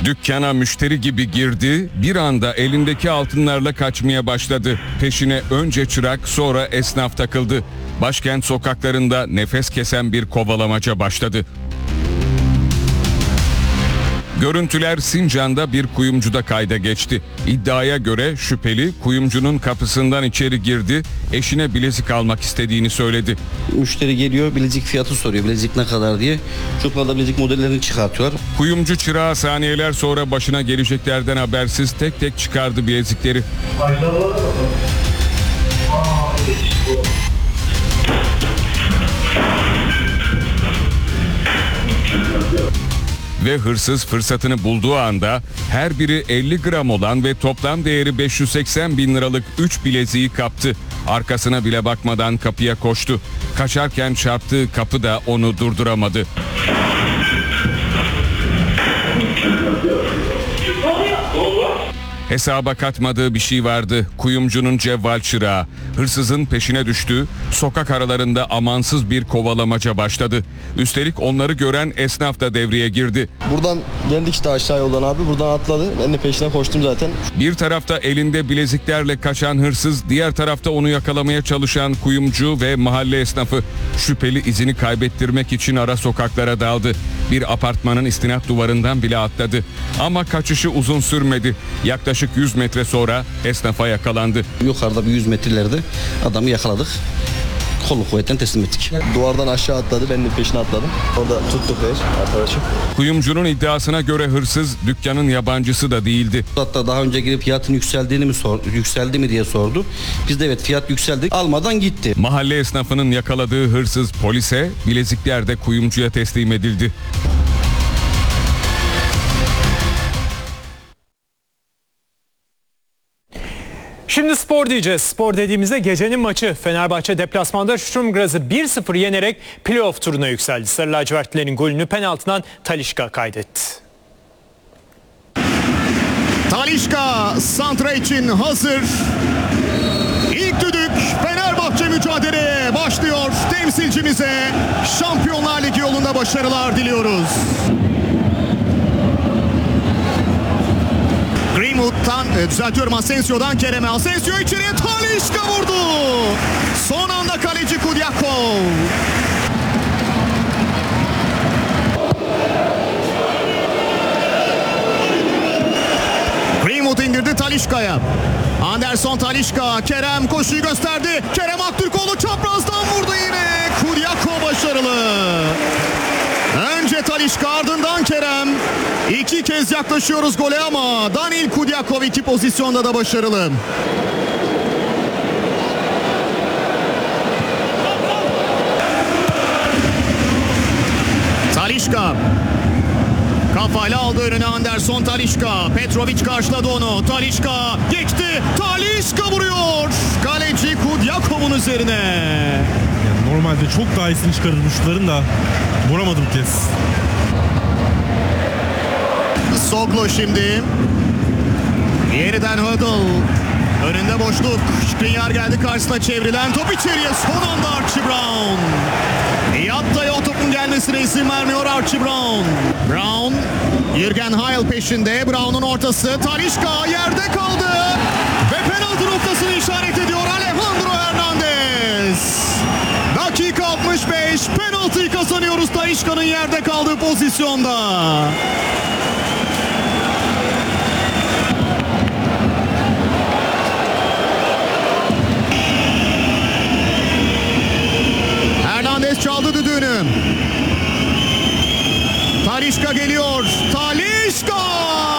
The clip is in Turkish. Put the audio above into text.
Dükkana müşteri gibi girdi, bir anda elindeki altınlarla kaçmaya başladı. Peşine önce çırak, sonra esnaf takıldı. Başkent sokaklarında nefes kesen bir kovalamaca başladı. Görüntüler Sincan'da bir kuyumcuda kayda geçti. İddiaya göre şüpheli kuyumcunun kapısından içeri girdi, eşine bilezik almak istediğini söyledi. Müşteri geliyor, bilezik fiyatı soruyor, bilezik ne kadar diye. Çocuklar bilezik modellerini çıkartıyorlar. Kuyumcu çırağı saniyeler sonra başına geleceklerden habersiz tek tek çıkardı bilezikleri. Ve hırsız fırsatını bulduğu anda her biri 50 gram olan ve toplam değeri 580 bin liralık 3 bileziği kaptı. Arkasına bile bakmadan kapıya koştu. Kaçarken çarptığı kapı da onu durduramadı. Hesaba katmadığı bir şey vardı. Kuyumcunun cevval çırağı. Hırsızın peşine düştü. Sokak aralarında amansız bir kovalamaca başladı. Üstelik onları gören esnaf da devreye girdi. Buradan geldik işte aşağı yoldan abi. Buradan atladı. Ben de peşine koştum zaten. Bir tarafta elinde bileziklerle kaçan hırsız, diğer tarafta onu yakalamaya çalışan kuyumcu ve mahalle esnafı. Şüpheli izini kaybettirmek için ara sokaklara daldı. Bir apartmanın istinat duvarından bile atladı. Ama kaçışı uzun sürmedi. Yaklaşık 100 metre sonra esnafa yakalandı. Yukarıda bir 100 metrelerde adamı yakaladık. Kolluk kuvvetten teslim ettik. Duvardan aşağı atladı. Ben de peşine atladım. Orada tuttuk arkadaşım. Kuyumcunun iddiasına göre hırsız dükkanın yabancısı da değildi. Hatta daha önce girip fiyatın yükseldi mi diye sordu. Biz de evet fiyat yükseldi. Almadan gitti. Mahalle esnafının yakaladığı hırsız polise, bilezikler de kuyumcuya teslim edildi. Şimdi spor diyeceğiz. Spor dediğimizde gecenin maçı. Fenerbahçe deplasmanda Sturm Graz'ı 1-0 yenerek playoff turuna yükseldi. Sarı lacivertlilerin golünü penaltıdan Talisca kaydetti. Talisca santra için hazır. İlk düdük, Fenerbahçe mücadeleye başlıyor. Temsilcimize Şampiyonlar Ligi yolunda başarılar diliyoruz. Greenwood'dan, düzeltiyorum, Asensio'dan Kerem'e. Asensio içeriye, Talisca vurdu. Son anda kaleci Kudyakov. Greenwood indirdi Talisca'ya. Anderson Talisca, Kerem koşuyu gösterdi. Kerem Aktürkoğlu çaprazdan vurdu yine. Kudyakov başarılı. Önce Talisca, ardından Kerem. İki kez yaklaşıyoruz gole ama Danil Kudyakov iki pozisyonda da başarılı. Talisca. Kafayla aldı önüne Anderson Talisca. Petrovic karşıladı onu. Talisca geçti. Talisca vuruyor. Kaleci Kudyakov'un üzerine. Yani normalde çok daha iyisini çıkarır şutların da vuramadım kez. Soglo şimdi. Yeniden Hödl. Önünde boşluk. Skriniar geldi karşısına, çevrilen top içeriye. Son anda Archie Brown. Yatta'ya o topun gelmesine izin vermiyor Archie Brown. Brown, Jürgen Heil peşinde. Brown'un ortası. Talisca yerde kaldı. Ve penaltı noktasını işaret ediyor Alejandro Hernandez. Dakika 65. Penaltıyı kazanıyoruz Talisca'nın yerde kaldığı pozisyonda. Hernandez çaldı düdüğünü. Talisca geliyor. Talisca!